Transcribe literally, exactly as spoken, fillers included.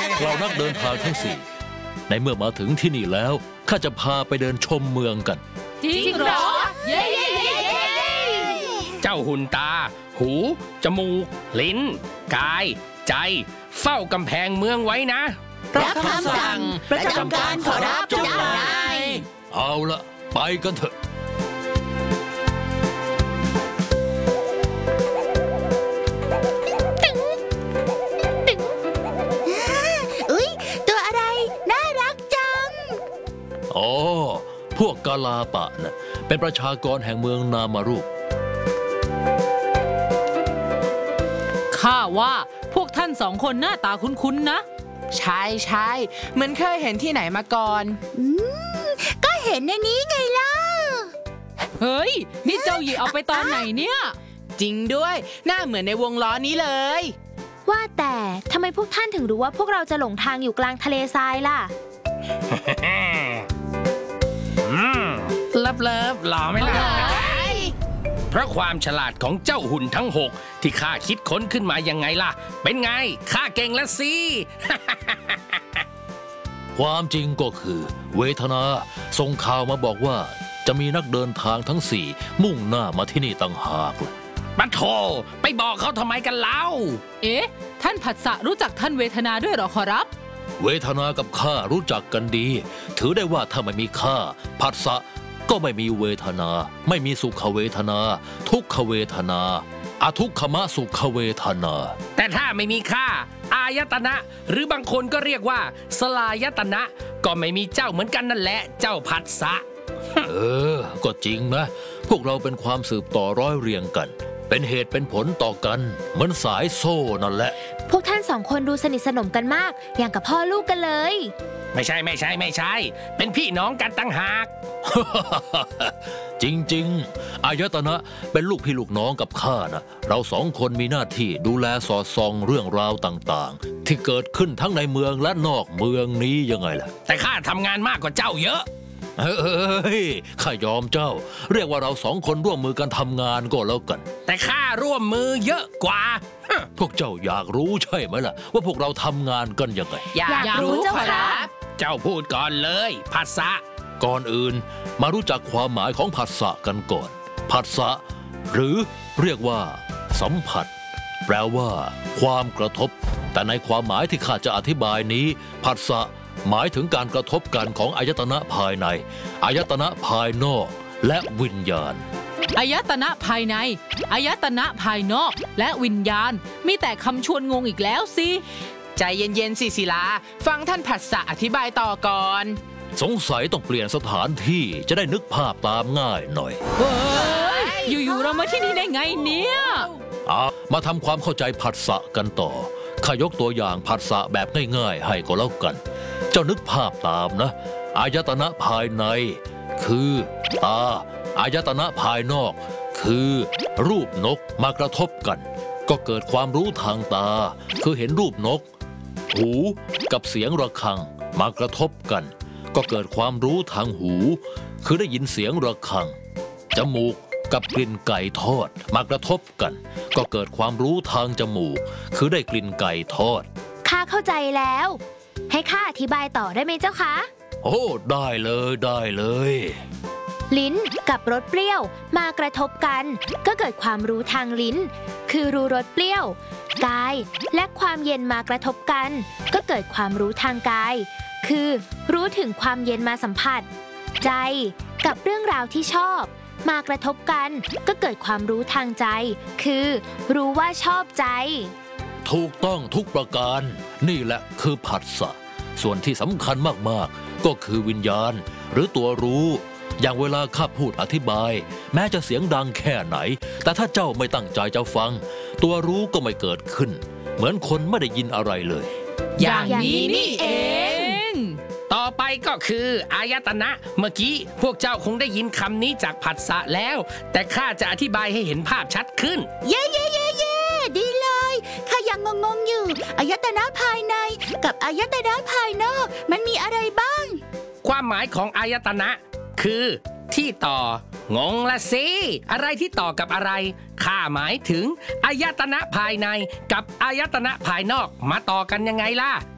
เรานักเดินทางทั้งสี่ในเมื่อมาถึงที่นี่แล้วข้าจะพาไปเดินชมเมืองกันจริงเหรอเย้เย้เย้เจ้าหุ่นตาหูจมูกลิ้นกายใจเฝ้ากำแพงเมืองไว้นะรับคำสั่งประจำการขอรับเจ้านายเอาละไปกันเถอะอุ๊ยตัวอะไรน่ารักจังอ๋อพวกกาลาปะน่ะเป็นประชากรแห่งเมืองนามารุข้าว่าพวกท่านสองคนหน้าตาคุ้นๆนะใช่ใช่เหมือนเคยเห็นที่ไหนมาก่อนอืมก็เห็นในนี้ไงล่ะเฮ้ยนี่เจ้าหยีเอาไปตอนไหนเนี่ยจริงด้วยหน้าเหมือนในวงล้อนี้เลยว่าแต่ทำไมพวกท่านถึงรู้ว่าพวกเราจะหลงทางอยู่กลางทะเลทรายล่ะเลิฟเลิฟหล่อไหมล่ะเพราะความฉลาดของเจ้าหุ่นทั้งหกที่ข้าคิดค้นขึ้นมายังไงล่ะเป็นไงข้าเก่งแล้วสิความจริงก็คือเวทนาส่งข่าวมาบอกว่าจะมีนักเดินทางทั้งสี่มุ่งหน้ามาที่นี่ต่างหากเลยบัดโธไปบอกเขาทำไมกันเล่าเอ๊ะท่านผัสสะรู้จักท่านเวทนาด้วยหรอขอรับเวทนากับข้ารู้จักกันดีถือได้ว่าถ้าไม่มีข้าผัสสะก็ไม่มีเวทนาไม่มีสุขเวทนาทุกขเวทนาอทุกขมสุขเวทนาแต่ถ้าไม่มีข้าอายตนะหรือบางคนก็เรียกว่าสลายตนะก็ไม่มีเจ้าเหมือนกันนั่นแหละเจ้าผัสสะเออก็จริงนะพวกเราเป็นความสืบต่อร้อยเรียงกันเป็นเหตุเป็นผลต่อกันเหมือนสายโซ่นั่นแหละพวกท่านสองคนดูสนิทสนมกันมากอย่างกับพ่อลูกกันเลยไม่ใช่ไม่ใช่ไม่ใช่เป็นพี่น้องกันต่างหากจริงๆอายตนะเป็นลูกพี่ลูกน้องกับข้านะเราสองคนมีหน้าที่ดูแลสอดส่องเรื่องราวต่างๆที่เกิดขึ้นทั้งในเมืองและนอกเมืองนี้ยังไงล่ะแต่ข้าทำงานมากกว่าเจ้าเยอะเฮ้ยข้ายอมเจ้าเรียกว่าเราสองคนร่วมมือกันทำงานก็แล้วกันแต่ข้าร่วมมือเยอะกว่าพวกเจ้าอยากรู้ใช่ไหมล่ะว่าพวกเราทำงานกันยังไงอยากรู้เจ้าครับเจ้าพูดก่อนเลยผัสสะก่อนอื่นมารู้จักความหมายของผัสสะกันก่อนผัสสะหรือเรียกว่าสัมผัสแปลว่าความกระทบแต่ในความหมายที่ข้าจะอธิบายนี้ผัสสะหมายถึงการกระทบกันของอายตนะภายในอายตนะภายนอกและวิญญาณอายตนะภายในอายตนะภายนอกและวิญญาณมีแต่คำชวนงงอีกแล้วสิใจเย็นๆสิศิลาฟังท่านผัสสะอธิบายต่อก่อนสงสัยต้องเปลี่ยนสถานที่จะได้นึกภาพตามง่ายหน่อยเฮ้ยอยู่ๆเรามาที่นี่ได้ไงเนี่ยอ่ะมาทำความเข้าใจผัสสะกันต่อข้ายกตัวอย่างผัสสะแบบง่ายๆให้ก็แล้วกันเจ้านึกภาพตามนะอายตนะภายในคือตาอายตนะภายนอกคือรูปนกมากระทบกันก็เกิดความรู้ทางตาคือเห็นรูปนกหูกับเสียงระฆังมากระทบกันก็เกิดความรู้ทางหูคือได้ยินเสียงระฆังจมูกกับกลิ่นไก่ทอดมากระทบกันก็เกิดความรู้ทางจมูกคือได้กลิ่นไก่ทอดข้าเข้าใจแล้วให้ข้าอธิบายต่อได้ไหมเจ้าคะโอ้ได้เลยได้เลยลิ้นกับรสเปรี้ยวมากระทบกันก็เกิดความรู้ทางลิ้นคือรู้รสเปรี้ยวกายและความเย็นมากระทบกันก็เกิดความรู้ทางกายคือรู้ถึงความเย็นมาสัมผัสใจกับเรื่องราวที่ชอบมากระทบกันก็เกิดความรู้ทางใจคือรู้ว่าชอบใจถูกต้องทุกประการนี่แหละคือผัสสะส่วนที่สำคัญมากๆก็คือวิญญาณหรือตัวรู้อย่างเวลาข้าพูดอธิบายแม้จะเสียงดังแค่ไหนแต่ถ้าเจ้าไม่ตั้งใจจะฟังตัวรู้ก็ไม่เกิดขึ้นเหมือนคนไม่ได้ยินอะไรเลยอย่างนี้นี่เองต่อไปก็คืออายตนะเมื่อกี้พวกเจ้าคงได้ยินคำนี้จากผัสสะแล้วแต่ข้าจะอธิบายให้เห็นภาพชัดขึ้นเย่เย่เย่เย่ดีเลยข้ายังงงๆอยู่อายตนะภายในกับอายตนะภายนอกมันมีอะไรบ้างความหมายของอายตนะคือที่ต่องงละสิอะไรที่ต่อกับอะไรข้าหมายถึงอายตนะภายในกับอายตนะภายนอกมาต่อกันยังไงล่ะ